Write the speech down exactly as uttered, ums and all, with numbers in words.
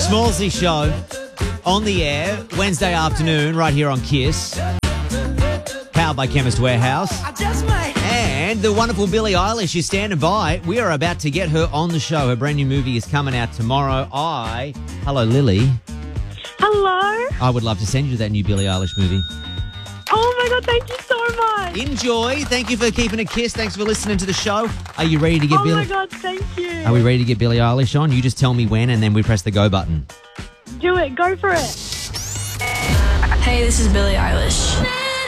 Smallsy Show on the air Wednesday afternoon right here on Kiss. Powered by Chemist Warehouse. And the wonderful Billie Eilish is standing by. We are about to get her on the show. Her brand new movie is coming out tomorrow. I, hello Lily. Hello. I would love to send you that new Billie Eilish movie. Oh my God, thank you so much. Enjoy. Thank you for keeping a kiss. Thanks for listening to the show. Are you ready to get Oh Billie? my God, thank you. Are we ready to get Billie Eilish on? You just tell me when and then we press the go button. Do it, go for it. Hey, this is Billie Eilish.